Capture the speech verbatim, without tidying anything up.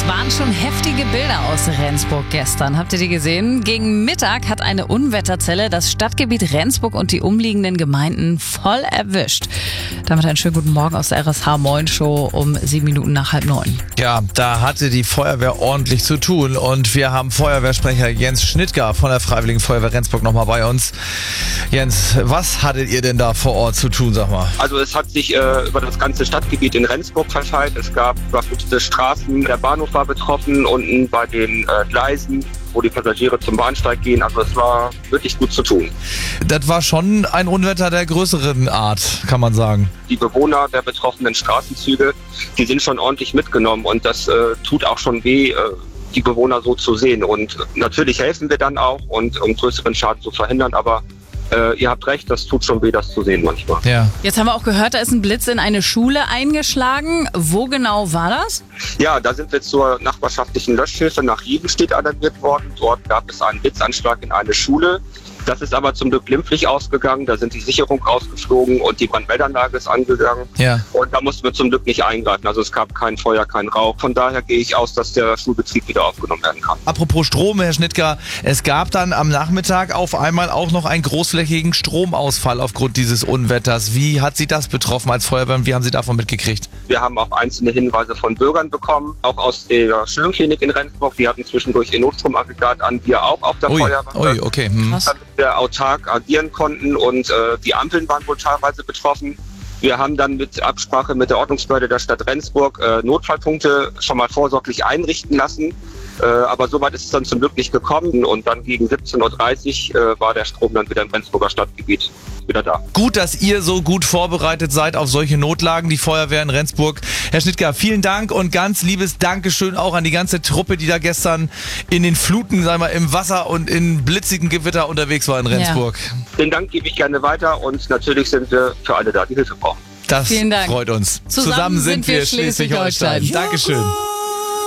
Das waren schon heftige Bilder aus Rendsburg gestern. Habt ihr die gesehen? Gegen Mittag hat eine Unwetterzelle das Stadtgebiet Rendsburg und die umliegenden Gemeinden voll erwischt. Damit einen schönen guten Morgen aus der R S H Moin Show um sieben Minuten nach halb neun. Ja, da hatte die Feuerwehr ordentlich zu tun und wir haben Feuerwehrsprecher Jens Schnittger von der Freiwilligen Feuerwehr Rendsburg nochmal bei uns. Jens, was hattet ihr denn da vor Ort zu tun, sag mal? Also es hat sich äh, über das ganze Stadtgebiet in Rendsburg verteilt. Es gab überflutete Straßen, der Bahnhof war betroffen, unten bei den äh, Gleisen, wo die Passagiere zum Bahnsteig gehen. Also es war wirklich gut zu tun. Das war schon ein Unwetter der größeren Art, kann man sagen. Die Bewohner der betroffenen Straßenzüge, die sind schon ordentlich mitgenommen und das äh, tut auch schon weh, äh, die Bewohner so zu sehen. Und natürlich helfen wir dann auch, und um größeren Schaden zu verhindern, aber Äh, ihr habt recht, das tut schon weh, das zu sehen manchmal. Ja. Jetzt haben wir auch gehört, da ist ein Blitz in eine Schule eingeschlagen. Wo genau war das? Ja, da sind wir zur nachbarschaftlichen Löschhilfe nach Riedenstedt alarmiert worden. Dort gab es einen Blitzanschlag in eine Schule. Das ist aber zum Glück glimpflich ausgegangen. Da sind die Sicherung rausgeflogen und die Brandmeldeanlage ist angegangen. Ja. Und da mussten wir zum Glück nicht eingreifen. Also es gab kein Feuer, kein Rauch. Von daher gehe ich aus, dass der Schulbetrieb wieder aufgenommen werden kann. Apropos Strom, Herr Schnittger, es gab dann am Nachmittag auf einmal auch noch einen großflächigen Stromausfall aufgrund dieses Unwetters. Wie hat Sie das betroffen als Feuerwehr? Wie haben Sie davon mitgekriegt? Wir haben auch einzelne Hinweise von Bürgern bekommen, auch aus der Schulklinik in Rendsburg. Die hatten zwischendurch ihr Notstromaggregat an, wir auch auf der Ui, Feuerwehr. Ui, okay. Hm. Damit wir autark agieren konnten und äh, die Ampeln waren wohl teilweise betroffen. Wir haben dann mit Absprache mit der Ordnungsbehörde der Stadt Rendsburg äh, Notfallpunkte schon mal vorsorglich einrichten lassen. Äh, aber soweit ist es dann zum Glück nicht gekommen und dann gegen siebzehn Uhr dreißig äh, war der Strom dann wieder im Rendsburger Stadtgebiet wieder da. Gut, dass ihr so gut vorbereitet seid auf solche Notlagen, die Feuerwehr in Rendsburg. Herr Schnittger, vielen Dank und ganz liebes Dankeschön auch an die ganze Truppe, die da gestern in den Fluten, sagen wir, im Wasser und in blitzigen Gewitter unterwegs war in Rendsburg. Ja. Den Dank gebe ich gerne weiter und natürlich sind wir für alle da, die Hilfe brauchen. Das Vielen Dank. freut uns. Zusammen, Zusammen sind, sind wir Schleswig-Holstein. Schleswig Dankeschön.